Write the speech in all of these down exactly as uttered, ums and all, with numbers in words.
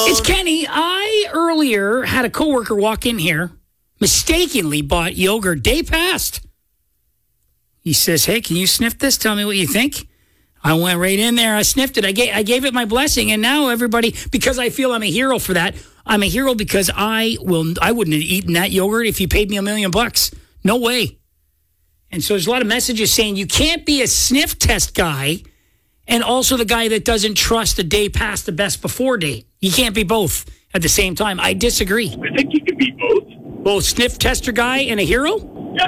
It's Kenny. I earlier had a coworker walk in here, mistakenly bought yogurt day past. He says, hey, can you sniff this? Tell me what you think. I went right in there. I sniffed it. I gave, I gave it my blessing. And now everybody, because I feel I'm a hero for that, I'm a hero because I will. I wouldn't have eaten that yogurt if you paid me a million bucks. No way. And so there's a lot of messages saying you can't be a sniff test guy and also the guy that doesn't trust the day past the best before date. You can't be both at the same time. I disagree. I think you can be both. Both sniff tester guy and a hero? Yeah.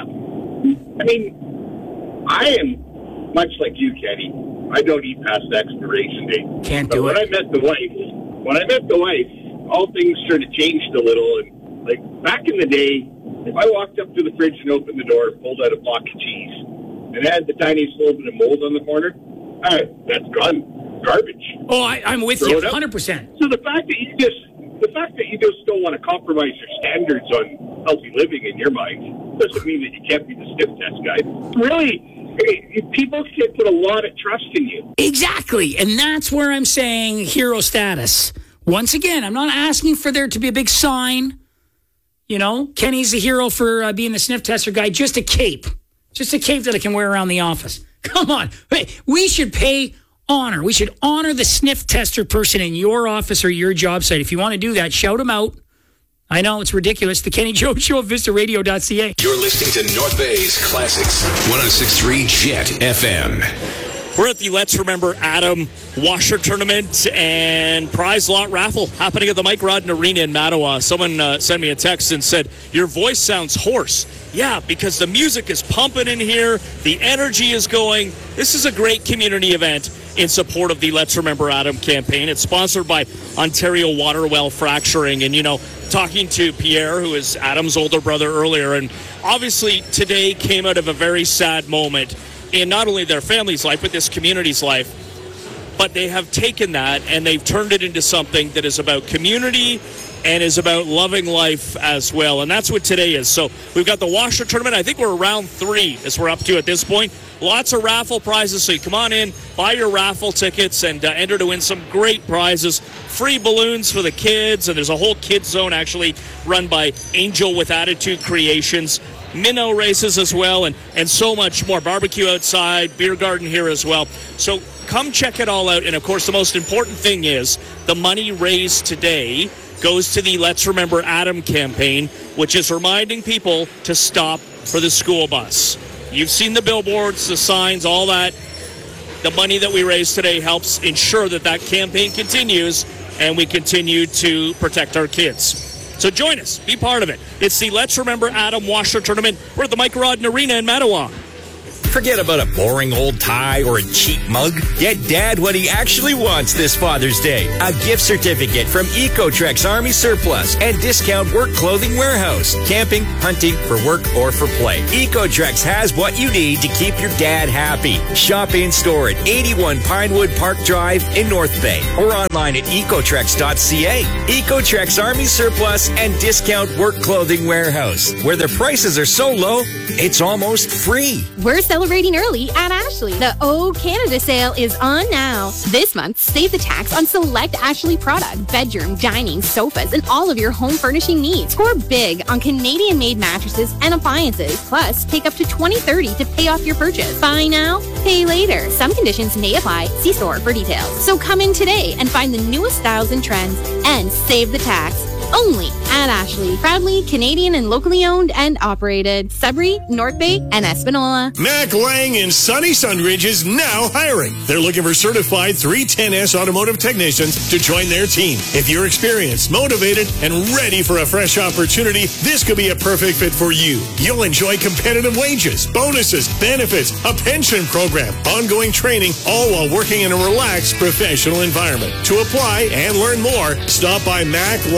I mean, I am much like you, Kenny. I don't eat past the expiration date. Can't but do when it. I met the wife, when I met the wife, all things sort of changed a little. And like back in the day, if I walked up to the fridge and opened the door, pulled out a block of cheese, and it had the tiniest little bit of mold on the corner, all right, that's gone. Garbage. Oh, I, I'm with Throw you, it out. one hundred percent. So the fact that you just, the fact that you just don't want to compromise your standards on healthy living in your mind doesn't mean that you can't be the sniff test guy. Really, hey, people can put a lot of trust in you. Exactly. And that's where I'm saying hero status. Once again, I'm not asking for there to be a big sign. You know, Kenny's a hero for uh, being the sniff tester guy. Just a cape. Just a cape that I can wear around the office. Come on. Hey, we should pay honor. We should honor the sniff tester person in your office or your job site. If you want to do that, shout them out. I know, it's ridiculous. The Kenny Joe Show at vista radio dot c a. You're listening to North Bay's Classics, one oh six point three Jet F M. We're at the Let's Remember Adam Washer Tournament and prize lot raffle happening at the Mike Rodden Arena in Mattawa. Someone uh, sent me a text and said, your voice sounds hoarse. Yeah, because the music is pumping in here. The energy is going. This is a great community event in support of the Let's Remember Adam campaign. It's sponsored by Ontario Waterwell Fracturing. And, you know, talking to Pierre, who is Adam's older brother, earlier, and obviously today came out of a very sad moment in not only their family's life, but this community's life. But they have taken that and they've turned it into something that is about community and is about loving life as well. And that's what today is. So we've got the Washer Tournament. I think we're around three as we're up to at this point. Lots of raffle prizes. So you come on in, buy your raffle tickets, and uh, enter to win some great prizes. Free balloons for the kids. And there's a whole kids zone actually run by Angel with Attitude Creations. Minnow races as well, and, and so much more. Barbecue outside, beer garden here as well. So come check it all out. And, of course, the most important thing is the money raised today goes to the Let's Remember Adam campaign, which is reminding people to stop for the school bus. You've seen the billboards, the signs, all that. The money that we raise today helps ensure that that campaign continues and we continue to protect our kids. So join us. Be part of it. It's the Let's Remember Adam Washer Tournament. We're at the Mike Rodden Arena in Mattawa. Forget about a boring old tie or a cheap mug. Get Dad what he actually wants this Father's Day. A gift certificate from Ecotrex Army Surplus and Discount Work Clothing Warehouse. Camping, hunting, for work, or for play. Ecotrex has what you need to keep your dad happy. Shop in store at eighty-one Pinewood Park Drive in North Bay or online at ecotrex dot c a. Ecotrex Army Surplus and Discount Work Clothing Warehouse, where their prices are so low, it's almost free. We're celebrating early at Ashley. The O Canada sale is on now. This month, save the tax on select Ashley product, bedroom, dining, sofas, and all of your home furnishing needs. Score big on Canadian-made mattresses and appliances. Plus, take up to twenty thirty to pay off your purchase. Buy now, pay later. Some conditions may apply. See store for details. So come in today and find the newest styles and trends and save the tax. Only at Ashley. Proudly Canadian and locally owned and operated. Sudbury, North Bay, and Espanola. Mac Lang in sunny Sunridge is now hiring. They're looking for certified three ten S automotive technicians to join their team. If you're experienced, motivated, and ready for a fresh opportunity, this could be a perfect fit for you. You'll enjoy competitive wages, bonuses, benefits, a pension program, ongoing training, all while working in a relaxed professional environment. To apply and learn more, stop by Mac Lang in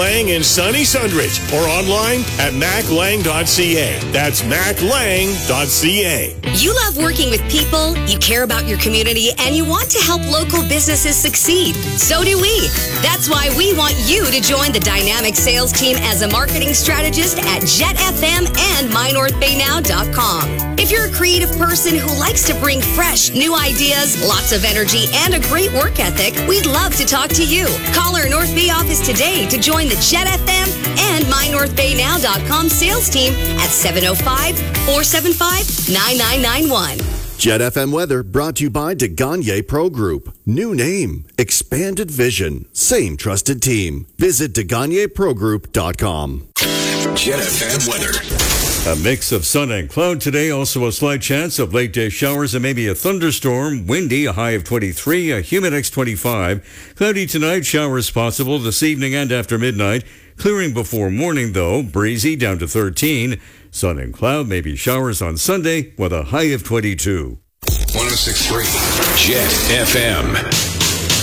sunny Sundridge or online at mac lang dot c a. That's mac lang dot c a. You love working with people, you care about your community, and you want to help local businesses succeed. So do we. That's why we want you to join the dynamic sales team as a marketing strategist at Jet F M and my north bay now dot com. If you're a creative person who likes to bring fresh, new ideas, lots of energy, and a great work ethic, we'd love to talk to you. Call our North Bay office today to join the Jet F M and my north bay now dot com sales team at seven oh five, four seven five, nine nine nine one. Jet F M weather brought to you by DeGagne Pro Group. New name, expanded vision, same trusted team. Visit de gagne pro group dot com. Jet F M weather. A mix of sun and cloud today. Also a slight chance of late day showers and maybe a thunderstorm. Windy, a high of twenty-three, a humid X twenty-five. Cloudy tonight, showers possible this evening and after midnight. Clearing before morning though, breezy down to thirteen. Sun and cloud, maybe showers on Sunday with a high of twenty-two. one oh six point three Jet F M.